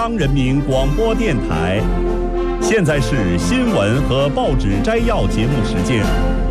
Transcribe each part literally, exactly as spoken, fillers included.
中央人民广播电台，现在是新闻和报纸摘要节目时间。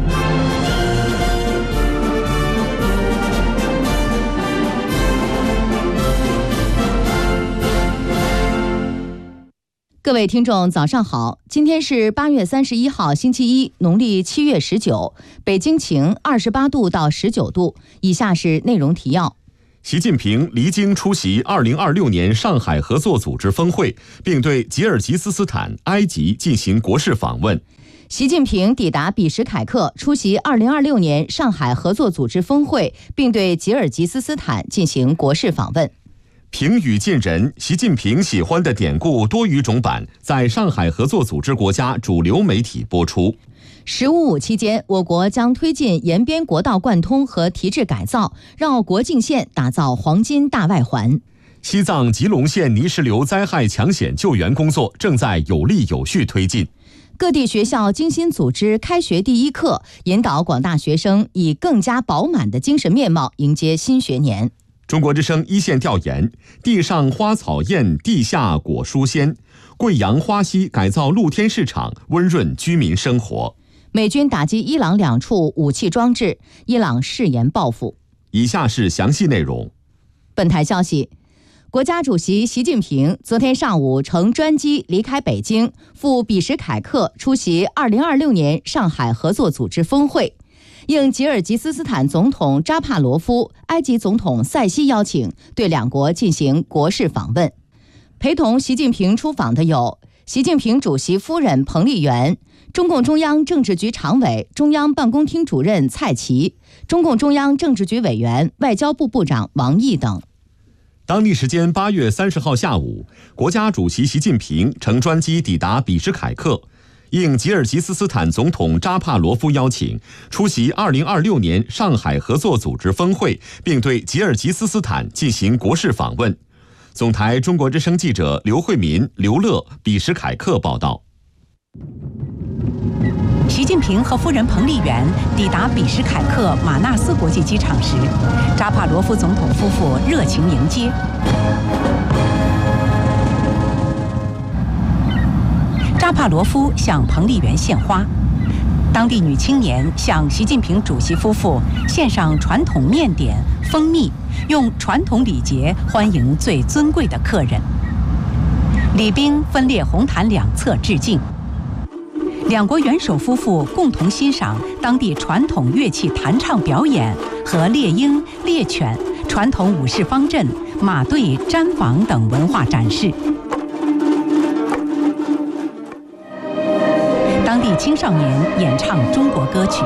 各位听众早上好，今天是八月三十一号星期一，农历七月十九，北京晴，二十八度到十九度。以下是内容提要。 习近平离京出席二零二六年上海合作组织峰会，并对吉尔吉斯斯坦、埃及进行国事访问。 习近平抵达比什凯克，出席二零二六年上海合作组织峰会，并对吉尔吉斯斯坦进行国事访问。 平语近人，习近平喜欢的典故多语种版在上海合作组织国家主流媒体播出。 十五五期间，我国将推进沿边国道贯通和提质改造，绕国境线打造黄金大外环。 西藏吉隆县泥石流灾害抢险救援工作正在有力有序推进。 各地学校精心组织开学第一课，引导广大学生以更加饱满的精神面貌迎接新学年。 中国之声一线调研：地上花草艳，地下果蔬鲜。贵阳花溪改造露天市场，温润居民生活。 美军打击伊朗两处武器装置，伊朗誓言报复。 以下是详细内容。 本台消息，国家主席习近平昨天上午乘专机离开北京，赴比什凯克出席二零二六年上海合作组织峰会。应吉尔吉斯斯坦总统扎帕罗夫、埃及总统塞西邀请，对两国进行国事访问。陪同习近平出访的有习近平主席夫人彭丽媛、中共中央政治局常委、中央办公厅主任蔡奇、中共中央政治局委员、外交部部长王毅等。 当地时间八月三十号下午，国家主席习近平乘专机抵达比什凯克，应吉尔吉斯斯坦总统扎帕罗夫邀请，出席二零二六年上海合作组织峰会，并对吉尔吉斯斯坦进行国事访问。总台中国之声记者刘慧民、刘乐比什凯克报道。 习近平和夫人彭丽媛抵达比什凯克马纳斯国际机场时，扎帕罗夫总统夫妇热情迎接。扎帕罗夫向彭丽媛献花，当地女青年向习近平主席夫妇献上传统面点、蜂蜜，用传统礼节欢迎最尊贵的客人。礼宾分列红毯两侧致敬。两国元首夫妇共同欣赏当地传统乐器弹唱表演和猎鹰、猎犬、传统武士方阵、马队、毡房等文化展示。当地青少年演唱中国歌曲。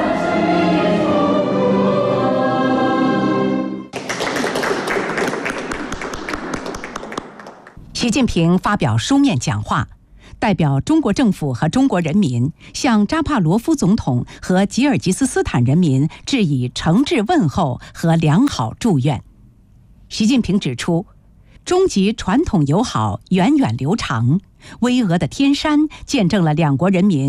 习近平发表书面讲话，代表中国政府和中国人民向扎帕罗夫总统和吉尔吉斯斯坦人民致以诚挚问候和良好祝愿。习近平指出，中吉传统友好源远流长，巍峨的天山见证了两国人民